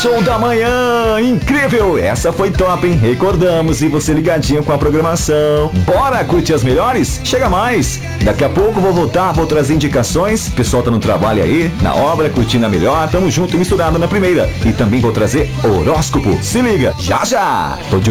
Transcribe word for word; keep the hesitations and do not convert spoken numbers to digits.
show da manhã, incrível, essa foi top, hein? Recordamos e você ligadinho com a programação. Bora curtir as melhores? Chega mais, daqui a pouco vou voltar, vou trazer indicações, o pessoal tá no trabalho aí, na obra, curtindo a melhor, tamo junto, misturado na primeira. E também vou trazer horóscopo, se liga, já já! Tô de